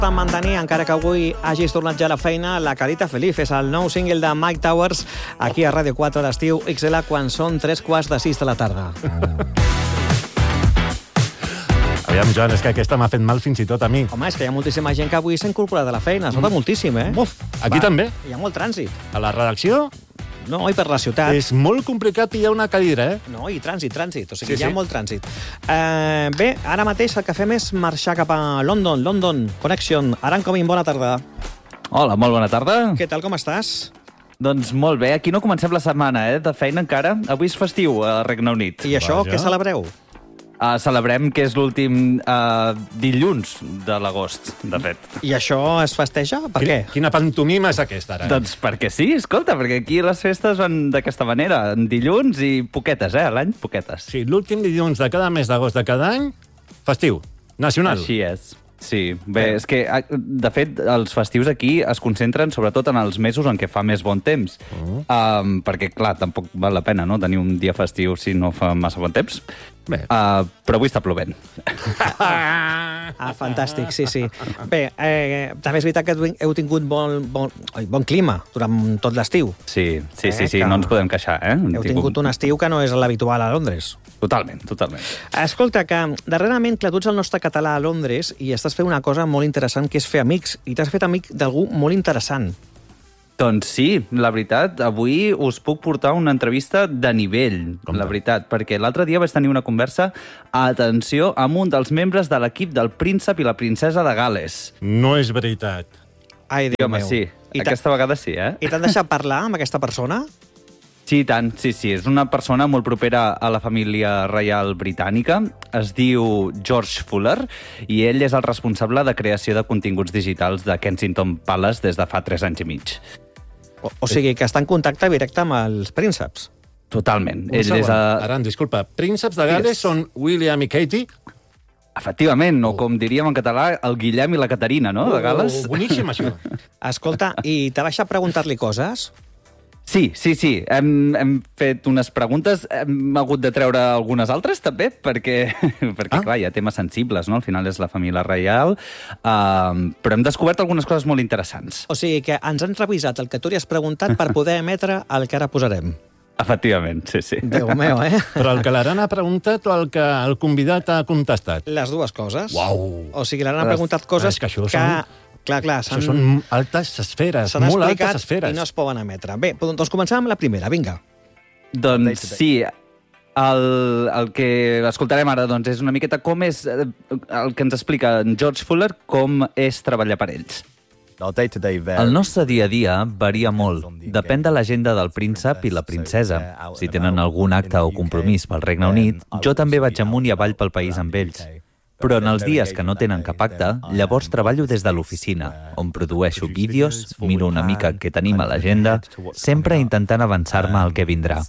per mantenir, encara que avui hagis tornat ja a la feina, la carita feliç. És el nou single de Mike Towers, aquí a Ràdio 4 d'estiu XL, quan són 3:45 de la tarda. Aviam, Joan, és que aquesta m'ha fet mal fins i tot a mi. Home, és que hi ha moltíssima gent que avui s'ha incorporat a la feina. Es nota moltíssim, eh? Uf, aquí també. Hi ha molt trànsit. A la redacció No, i per la ciutat. és molt complicat pillar una cadira, eh? No, i trànsit. O sigui, Sí, hi ha sí. molt trànsit. Bé, ara mateix el que fem és marxar cap a London Connection. Aran Comín, bona tarda. Hola, molt bona tarda. Què tal, com estàs? Doncs molt bé, aquí no comencem la setmana, de feina encara. Avui és festiu a Regne Unit. I això, Vaja. què celebreu? Celebrem que és l'últim dilluns de l'agost, de fet. I això es festeja? Per què? Quina pantomima és aquesta, ara? Doncs perquè sí, escolta, perquè aquí les festes van d'aquesta manera, en dilluns i poquetes, a l'any poquetes. Sí, l'últim dilluns de cada mes d'agost de cada any, festiu, nacional. Així és. Sí, bé, és que, de fet, els festius aquí es concentren sobretot en els mesos en què fa més bon temps. Perquè, clar, tampoc val la pena, no?, tenir un dia festiu si no fa massa bon temps. Bé. Però avui està plovent. Fantàstic, sí. Bé, també és veritat que heu tingut bon clima durant tot l'estiu. Sí, que- no ens podem queixar, eh? Heu tingut un estiu que no és l'habitual a Londres. Totalment. Escolta, que darrerament, clar, tu ets el nostre català a Londres i estàs fent una cosa molt interessant, que és fer amics, i t'has fet amic d'algú molt interessant. Doncs sí, la veritat, avui us puc portar una entrevista de nivell, la veritat, perquè l'altre dia vaig tenir una conversa, atenció, amb un dels membres de l'equip del príncep i la princesa de Gal·les. No és veritat. Ai, Déu Home, meu. sí, aquesta vegada sí, eh? I t'han deixat parlar amb aquesta persona? Sí, i tant, sí. És una persona molt propera a la família reial britànica. Es diu George Fuller i ell és el responsable de creació de continguts digitals de Kensington Palace des de fa 3 anys i mig. O sigui, que està en contacte directe amb els prínceps. Totalment. Un Ell segon. és... Aran, disculpa, prínceps de Gales són William i Katie? Efectivament, o com diríem en català, el Guillem i la Caterina, no?, de Gal·les. Boníssim, això. Escolta, i t'ha deixat preguntar-li coses? Sí. Hem fet unes preguntes, hem hagut de treure algunes altres, també, perquè clar, hi ha temes sensibles, no? Al final és la família reial, però hem descobert algunes coses molt interessants. O sigui, que ens han revisat el que tu li has preguntat per poder emetre el que ara posarem. Efectivament, sí. Déu meu, eh? Però el que l'Aran ha preguntat o el que el convidat ha contestat? Les dues coses. Uau! O sigui, l'han preguntat coses És que això que... són- Clar, Això són altes esferes, s'han molt explicat altes esferes. i no es poden emetre. Bé, doncs comencem amb la primera, vinga. Doncs sí, el que escoltarem ara doncs, és una miqueta com és el que ens explica en George Fuller, com és treballar per ells. El nostre dia a dia varia molt. Depèn de l'agenda del príncep i la princesa. Si tenen algun acte o compromís pel Regne Unit, jo també vaig amunt i avall pel país amb ells. Però en els dies que no tenen cap acte, llavors treballo des de l'oficina, on produeixo vídeos, miro una mica què tenim a l'agenda, sempre intentant avançar-me al que vindrà.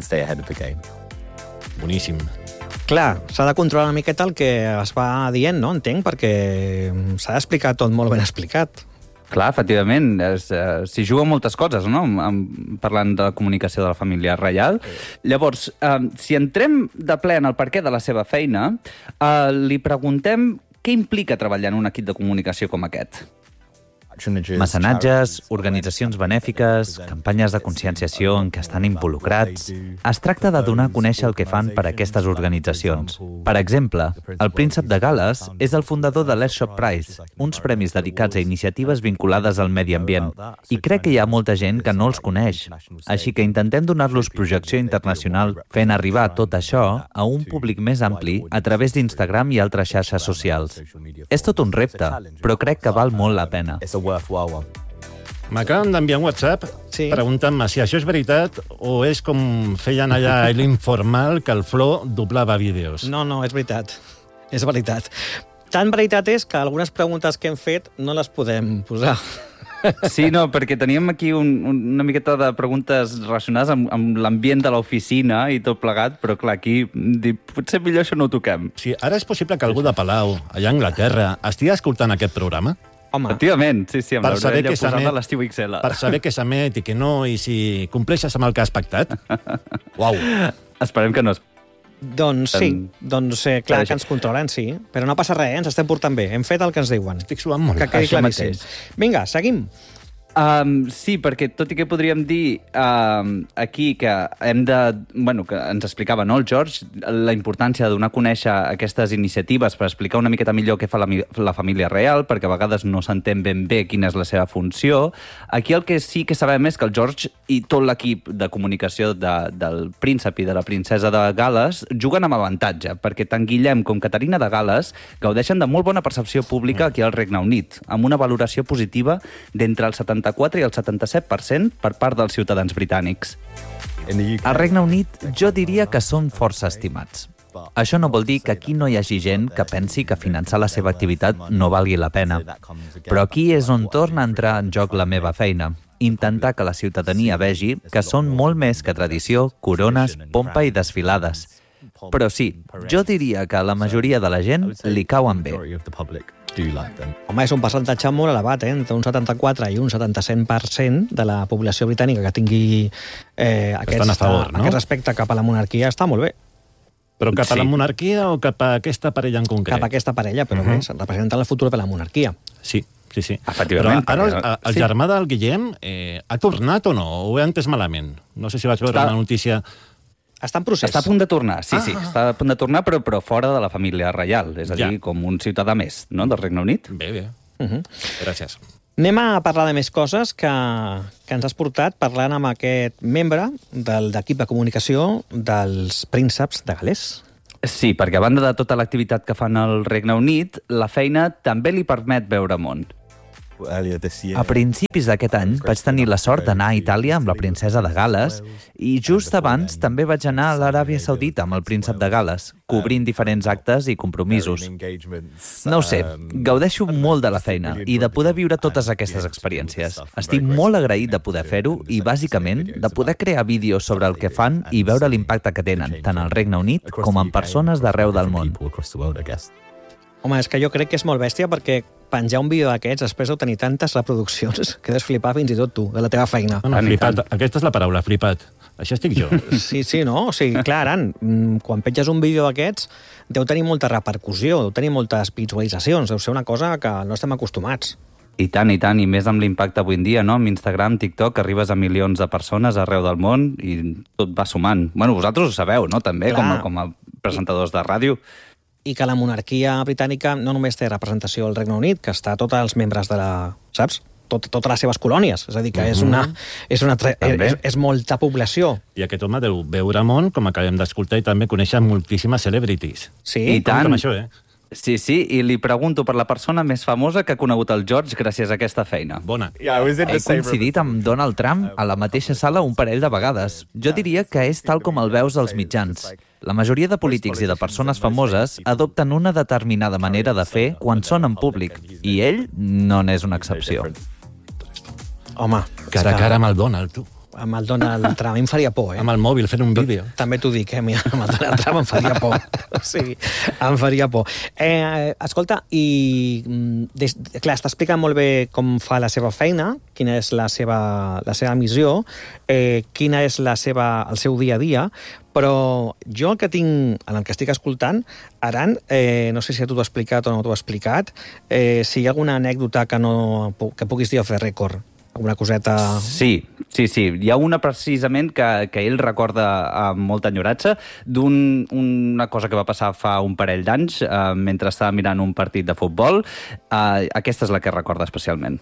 Boníssim. Clar, s'ha de controlar una miqueta el que es va dient, no? Entenc, perquè s'ha d'explicar tot molt ben explicat. Clar, efectivament, s'hi juguen moltes coses, no?, parlant de la comunicació de la família reial. Llavors, si entrem de ple en el perquè de la seva feina, li preguntem què implica treballar en un equip de comunicació com aquest. Mecenatges, organitzacions benèfiques, campanyes de conscienciació en què estan involucrats... Es tracta de donar a conèixer el que fan per a aquestes organitzacions. Per exemple, el príncep de Gal·les és el fundador de l'Airshop Prize, uns premis dedicats a iniciatives vinculades al medi ambient. I crec que hi ha molta gent que no els coneix. Així que intentem donar-los projecció internacional fent arribar tot això a un públic més ampli a través d'Instagram i altres xarxes socials. És tot un repte, però crec que val molt la pena. M'acaben d'enviar un WhatsApp preguntant-me si això és veritat o és com feien allà l'informal que el Flo doblava vídeos. No, és veritat. És veritat. Tan veritat és que algunes preguntes que hem fet no les podem posar. Sí, no, perquè teníem aquí una miqueta de preguntes relacionades amb l'ambient de l'oficina i tot plegat, però clar, aquí potser millor això no ho toquem. Sí, ara és possible que algú de Palau, allà a Anglaterra, estigui escoltant aquest programa? Home, Efectivament, sí, amb Per saber l'orella què posada s'emet- a l'estiu XL. Per saber què s'emet i què no, i si compleixes amb el que has pactat? Uau! Esperem que no. Doncs sí, clar que ens controlen, sí, però no passa res, ens estem portant bé, hem fet el que ens diuen. Estic suant molt. Que quedi claríssim. Vinga, seguim. Sí, perquè tot i que podríem dir aquí que hem de... Bueno, que ens explicava, no, el George, la importància de donar a conèixer aquestes iniciatives per explicar una miqueta millor què fa la família real, perquè a vegades no s'entén ben bé quina és la seva funció. Aquí el que sí que sabem és que el George i tot l'equip de comunicació del príncep i de la princesa de Gal·les juguen amb avantatge, perquè tant Guillem com Caterina de Gal·les gaudeixen de molt bona percepció pública aquí al Regne Unit, amb una valoració positiva d'entre el 74 i el 77% per part dels ciutadans britànics. Al Regne Unit jo diria que són força estimats. Això no vol dir que aquí no hi hagi gent que pensi que finançar la seva activitat no valgui la pena. Però aquí és on torna a entrar en joc la meva feina. Intentar que la ciutadania vegi que són molt més que tradició, corones, pompa i desfilades. Però sí, jo diria que a la majoria de la gent li cauen bé. Home, és un percentatge molt elevat, entre un 74 i un 77% de la població britànica que tingui aquest respecte cap a la monarquia està molt bé. Però cap a la monarquia o cap a aquesta parella en concret? Cap a aquesta parella, però bé, representen el futur de la monarquia. Sí. Efectivament. Però ara el germà del Guillem ha tornat o no? O ho he entès malament? No sé si vaig veure una notícia... Està en procés. Està a punt de tornar, sí, està a punt de tornar, però fora de la família reial, és a dir, com un ciutadà més, no?, del Regne Unit. Bé. Gràcies. Anem a parlar de més coses que ens has portat parlant amb aquest membre de l'equip de comunicació dels prínceps de Gal·les. Sí, perquè a banda de tota l'activitat que fan al Regne Unit, la feina també li permet veure món. A principis d'aquest any vaig tenir la sort d'anar a Itàlia amb la princesa de Gal·les i just abans també vaig anar a l'Aràbia Saudita amb el príncep de Gal·les, cobrint diferents actes i compromisos. No ho sé, gaudeixo molt de la feina i de poder viure totes aquestes experiències. Estic molt agraït de poder fer-ho i, bàsicament, de poder crear vídeos sobre el que fan i veure l'impacte que tenen, tant al Regne Unit com en persones d'arreu del món. Home, és que jo crec que és molt bèstia perquè penjar un vídeo d'aquests després de tenir tantes reproduccions que des flipar fins i tot tu, de la teva feina. No, flipat. Aquesta és la paraula, flipat. Això estic jo. Sí, no? O sigui, clar, Aran, quan penges un vídeo d'aquests deu tenir molta repercussió, deu tenir moltes visualitzacions, deu ser una cosa que no estem acostumats. I tant, i més amb l'impacte avui en dia, no? Amb Instagram, TikTok, arribes a milions de persones arreu del món i tot va sumant. Bueno, vosaltres ho sabeu, no?, també, com a presentadors de ràdio. I que la monarquia britànica no només té representació al Regne Unit, que està tots els membres de la... Saps? Totes les seves colònies. És a dir, que és molta població. I aquest home deu veure món, com acabem d'escoltar, i també conèixer moltíssimes celebrities. Sí, i tant. Com això, Sí, i li pregunto per la persona més famosa que ha conegut el George gràcies a aquesta feina. Bona. He coincidit amb Donald Trump a la mateixa sala un parell de vegades. Jo diria que és tal com el veus als mitjans. La majoria de polítics i de persones famoses adopten una determinada manera de fer quan són en públic, i ell no n'és una excepció. Home, cara a cara amb el Donald, tu. Amb el Donald Trump, em faria por, Amb el mòbil, fent un vídeo. També t'ho dic, amb el Donald Trump em faria por. Sí, em faria por. Escolta, i clar, està explicant molt bé com fa la seva feina, quina és la seva missió, quina és el seu dia a dia, però jo el que estic escoltant, Aran, no sé si tu t'ho has explicat o no t'ho has explicat, si hi ha alguna anècdota que puguis dir off the record, alguna coseta... Sí. Hi ha una precisament que ell recorda amb molta enyoratge d'una cosa que va passar fa un parell d'anys mentre estava mirant un partit de futbol. Aquesta és la que recorda especialment.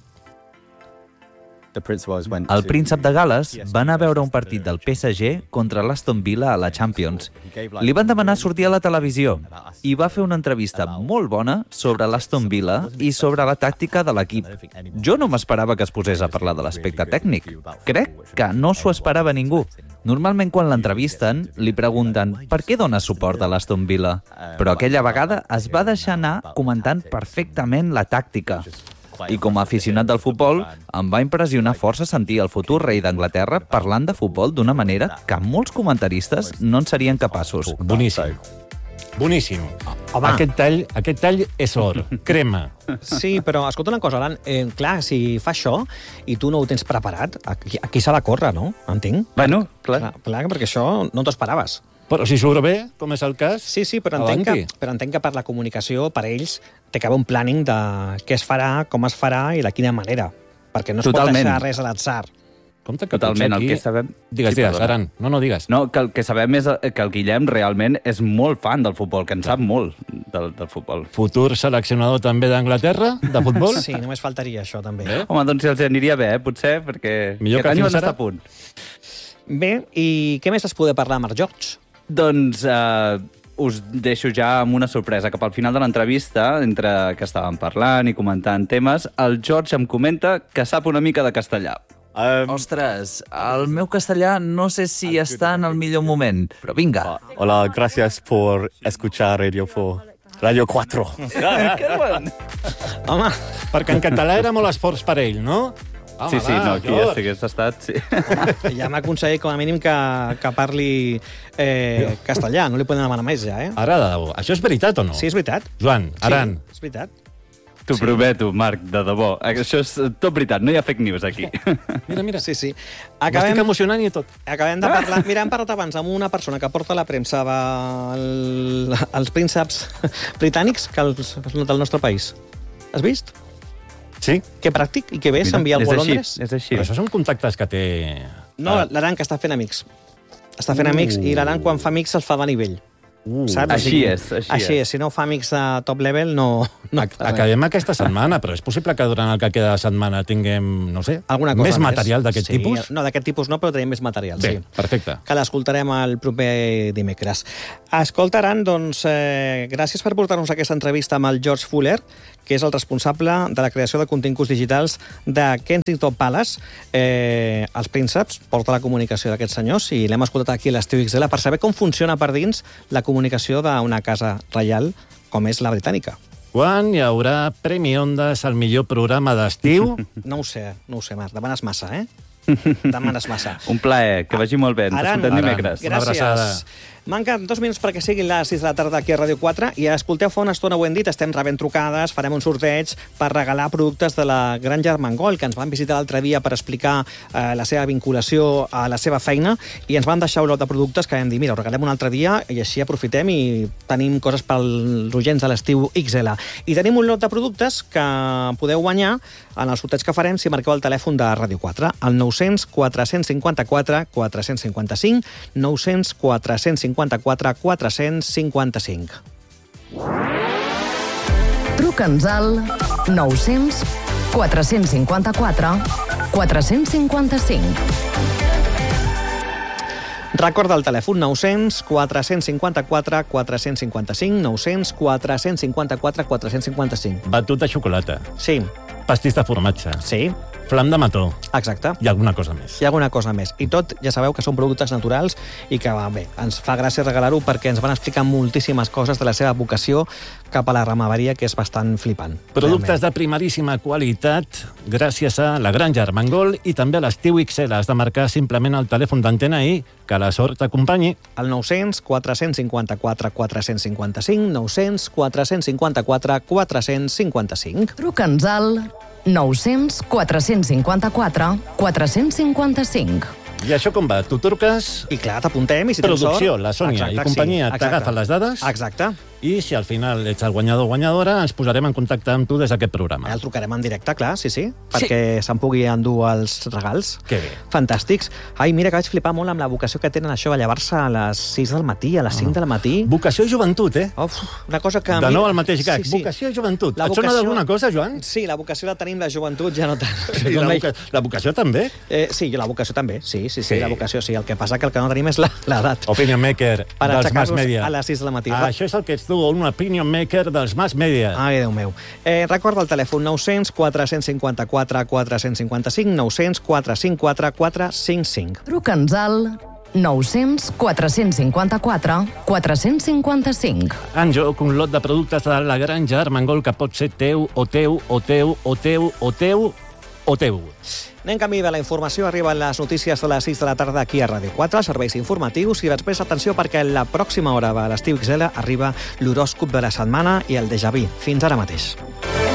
El príncep de Gal·les va anar a veure un partit del PSG contra l'Aston Villa a la Champions. Li van demanar sortir a la televisió i va fer una entrevista molt bona sobre l'Aston Villa i sobre la tàctica de l'equip. Jo no m'esperava que es posés a parlar de l'aspecte tècnic. Crec que no s'ho esperava ningú. Normalment quan l'entrevisten li pregunten per què dona suport a l'Aston Villa, però aquella vegada es va deixar anar comentant perfectament la tàctica. I com a aficionat del futbol, em va impressionar força sentir el futur rei d'Anglaterra parlant de futbol d'una manera que molts comentaristes no en serien capaços. Boníssim. Home. Aquest tall és or, crema. Sí, però escolta una cosa, Alan, clar, si fa això i tu no ho tens preparat, aquí s'ha de córrer, no? Entenc? Bueno, clar. Clar, perquè això no t'ho esperaves. Però si surt bé, com és el cas... Sí, però entenc que per la comunicació, per ells, té que haver un planning de què es farà, com es farà i de quina manera. Perquè no es pot deixar res a l'atzar. Compte que totalment, aquí... el que sabem... Digues, Aran. No, digues. No, que el que sabem és que el Guillem realment és molt fan del futbol, que en sap molt del futbol. Futur seleccionador també d'Anglaterra, de futbol? Sí, només faltaria això, també. Home, doncs si els aniria bé, potser, perquè millor que anys van estar a punt. Bé, i què més es poder parlar, Marc George? Doncs us deixo ja amb una sorpresa. Cap al final de l'entrevista, entre que estàvem parlant i comentant temes, el George em comenta que sap una mica de castellà. Ostres, el meu castellà no sé si està en el millor moment, però vinga. Hola, gracias por escuchar Radio 4. Que bon! Home, perquè en català era molt esforç per ell, no? Home, sí, no, aquí ja hagués estat, sí. Ja m'ha aconseguit com a mínim que parli castellà, no li podem demanar més ja, Ara, de debò, això és veritat o no? Sí, és veritat. Joan, Aran. Sí, és veritat. T'ho prometo, Marc, de debò. Això és tot veritat, no hi ha fake news aquí. Mira. Sí. M'estic emocionant i tot. Acabem de parlar... Mira, hem parlat abans amb una persona que porta a la premsa els prínceps britànics del nostre país. Has vist? Sí. Que pràctic i que bé s'envia algú a Londres. És així. Però això són contactes que té... No, l'Aran, que està fent amics. Està fent amics i l'Aran, quan fa amics, els fa de nivell. Saps? Així és. Si no fa amics de top level, no Acabem aquesta setmana, però és possible que durant el que queda de setmana tinguem, no sé, alguna cosa més material d'aquest tipus? No, d'aquest tipus no, però tenim més material, Bé, sí. perfecte. Que l'escoltarem el proper dimecres. Escoltaran, doncs, gràcies per portar-nos aquesta entrevista amb el George Fuller, que és el responsable de la creació de continguts digitals de Kensington Palace. Els prínceps porta la comunicació d'aquests senyors i l'hem escoltat aquí a l'Estiu XL per saber com funciona per dins la comunicació d'una casa reial com és la britànica. Quan hi haurà Premi Ondas al millor programa d'estiu? No ho sé, Marc, demanes massa, Demanes massa. Un plaer, que vagi molt bé. Ens escoltem dimecres. Una abraçada. Manquen 2 minuts perquè siguin les 6 de la tarda aquí a Ràdio 4 i escolteu, fa una estona ho hem dit, estem rebent trucades, farem un sorteig per regalar productes de la Granja Armengol, que ens van visitar l'altre dia per explicar la seva vinculació a la seva feina i ens van deixar un lot de productes que vam dir, mira, ho regalem un altre dia i així aprofitem i tenim coses pels oients de l'Estiu XL. I tenim un lot de productes que podeu guanyar en el sorteig que farem si marqueu el telèfon de Ràdio 4, el 900 454 455, 900 454 455. Truca'ns al 900 454 455. Recorda el telèfon 900 454 455, 900 454 455. Batut de xocolata. Sí. Pastís de formatge. Sí. Flam de mató. Exacte. I alguna cosa més. I alguna cosa més. I tot, ja sabeu que són productes naturals i que, bé, ens fa gràcia regalar-ho perquè ens van explicar moltíssimes coses de la seva vocació cap a la ramaderia, que és bastant flipant. Productes de primeríssima qualitat gràcies a la Granja Armengol i també a l'Estiu XL. Has de marcar simplement el telèfon d'antena i que la sort t'acompanyi. El 900 454 455, 900 454 455. Truca'ns al 900 454 455. I això com va? Tu truques... I clar, t'apuntem i si tens sort... Producció, la Sònia i companyia t'agafen les dades. Exacte. I si al final ets el guanyador o guanyadora, ens posarem en contacte amb tu des d'aquest programa. El trucarem en directe, clar, sí, perquè se'n pugui endur els regals. Que bé. Fantàstics. Ai, mira que vaig flipar molt amb la vocació que tenen això de llevar-se a les 6 del matí, a les 5 del matí. Vocació i joventut, Uf, una cosa que... De nou el mateix gag. Sí. Vocació i joventut. Et sona d'alguna cosa, Joan? Sí, la vocació la tenim, la joventut ja no tant. Sí, la vocació també? Sí, la vocació també, sí, la vocació sí. El que passa que el que no tenim és l'edat. Opinion maker dels mass media. A les 6 del matí. Això és el que ets tu, un opinion maker dels mass media. Ai, Déu meu. Recorda el telèfon 900 454 455, 900 454 455. Truca'ns al 900 454 455. En joc un lot de productes de la Granja Armengol que pot ser teu, o teu, o teu, o teu, o teu, o teu. Anem camí de la informació, arriben les notícies de les 6 de la tarda aquí a Ràdio 4, serveis informatius, i després atenció perquè la pròxima hora de l'Estiu XL arriba l'horòscop de la setmana i el déjà vu. Fins ara mateix.